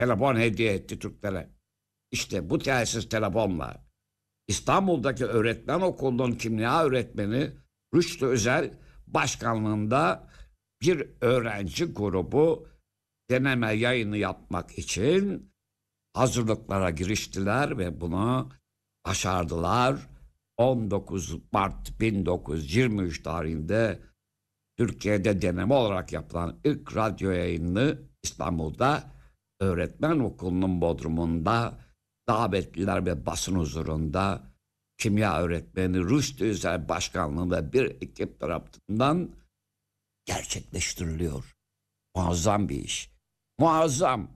telefon hediye etti Türklere. İşte bu telsiz telefonla İstanbul'daki öğretmen okulunun kimya öğretmeni Rüştü Özel başkanlığında bir öğrenci grubu deneme yayını yapmak için hazırlıklara giriştiler ve bunu başardılar. 19 Mart 1923 tarihinde Türkiye'de deneme olarak yapılan ilk radyo yayını İstanbul'da öğretmen okulunun bodrumunda davetliler ve basın huzurunda kimya öğretmeni Rüştü Özel başkanlığında bir ekip tarafından gerçekleştiriliyor. Muazzam bir iş. Muazzam.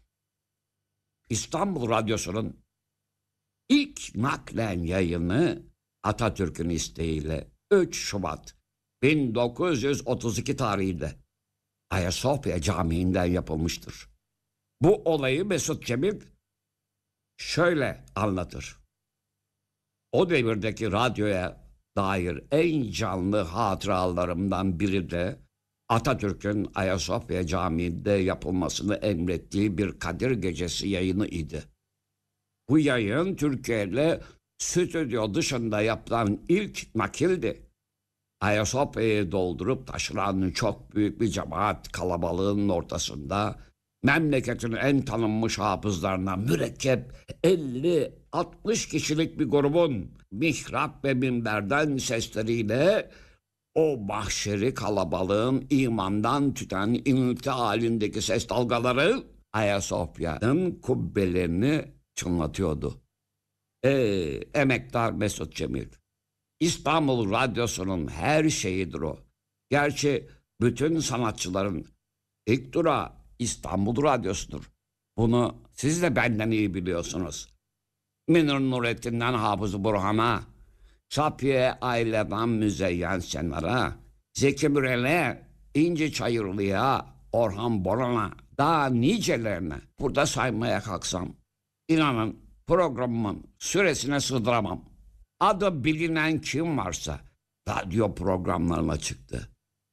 İstanbul Radyosu'nun ilk naklen yayını Atatürk'ün isteğiyle 3 Şubat 1932 tarihinde Ayasofya Camii'nden yapılmıştır. Bu olayı Mesut Cemil şöyle anlatır. O devirdeki radyoya dair en canlı hatıralarımdan biri de Atatürk'ün Ayasofya Camii'nde yapılmasını emrettiği bir Kadir Gecesi yayını idi. Bu yayın Türkiye'yle stüdyo dışında yapılan ilk nakildi. Ayasofya'yı doldurup taşıran çok büyük bir cemaat kalabalığının ortasında memleketin en tanınmış hafızlarına mürekkep 50-60 kişilik bir grubun mihrap ve minberden sesleriyle o mahşeri kalabalığın imandan tüten inilti halindeki ses dalgaları Ayasofya'nın kubbelerini çınlatıyordu. Emektar Mesut Cemil. İstanbul Radyosu'nun her şeyidir o. Gerçi bütün sanatçıların ilk durağı İstanbul Radyosu'dur. Bunu siz de benden iyi biliyorsunuz. Münir Nurettin'den Hafız Burhan'a, Safiye Aileden Müzeyyen Senar'a, Zeki Müren'e, İnci Çayırlı'ya, Orhan Boran'a, daha nicelerine burada saymaya kalksam, inanın programımın süresine sığdıramam. Adı bilinen kim varsa radyo programlarına çıktı.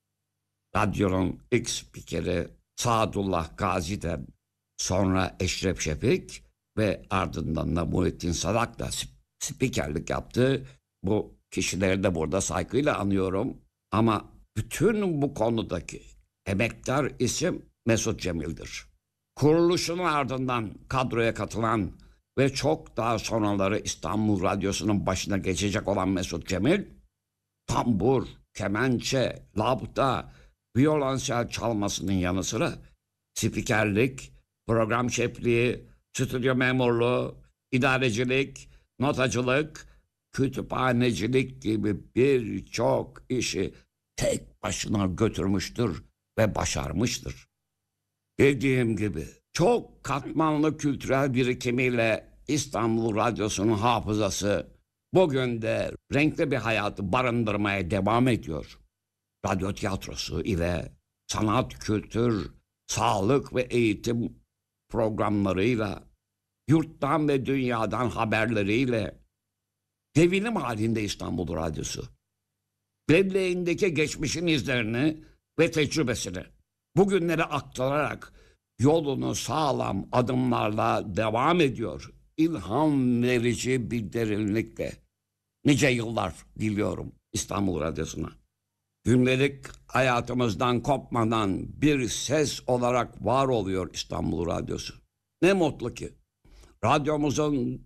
Radyonun ilk spikeri Sadullah Gazi'den sonra Eşref Şefik ve ardından da Muhittin Sadak da spikerlik yaptı. Bu kişileri de burada saygıyla anıyorum. Ama bütün bu konudaki emektar isim Mesut Cemil'dir. Kuruluşunun ardından kadroya katılan ve çok daha sonraları İstanbul Radyosu'nun başına geçecek olan Mesut Cemil, tambur, kemençe, labda, violonsel çalmasının yanı sıra spikerlik, program şefliği, stüdyo memurluğu, idarecilik, notacılık, kütüphanecilik gibi birçok işi tek başına götürmüştür ve başarmıştır. Dediğim gibi çok katmanlı kültürel birikimiyle İstanbul Radyosu'nun hafızası bugün de renkli bir hayatı barındırmaya devam ediyor. Radyo tiyatrosu ile sanat, kültür, sağlık ve eğitim programlarıyla, yurttan ve dünyadan haberleriyle devinim halinde İstanbul Radyosu. Belleğindeki geçmişin izlerini ve tecrübesini bugünlere aktararak yolunu sağlam adımlarla devam ediyor. İlham verici bir derinlikle. Nice yıllar diliyorum İstanbul Radyosu'na. Gündelik hayatımızdan kopmadan bir ses olarak var oluyor İstanbul Radyosu. Ne mutlu ki radyomuzun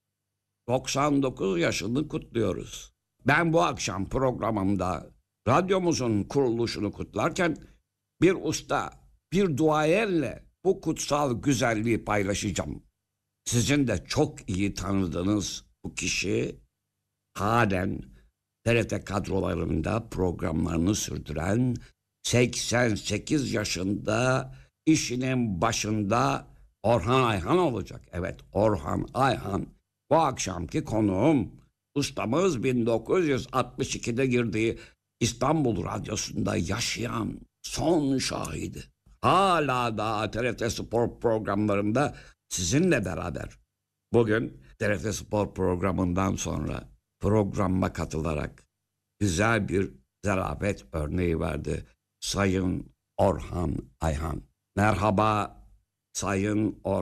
99 yaşını kutluyoruz. Ben bu akşam programımda radyomuzun kuruluşunu kutlarken bir usta, bir duayenle bu kutsal güzelliği paylaşacağım. Sizin de çok iyi tanıdığınız bu kişi halen TRT kadrolarında programlarını sürdüren 88 yaşında işinin başında Orhan Ayhan olacak. Evet, Orhan Ayhan bu akşamki konuğum. Ustamız 1962'de girdiği İstanbul Radyosu'nda yaşayan son şahidi. Hala da TRT Spor programlarında sizinle beraber. Bugün TRT Spor programından sonra programa katılarak güzel bir zarafet örneği verdi Sayın Orhan Ayhan. Merhaba Sayın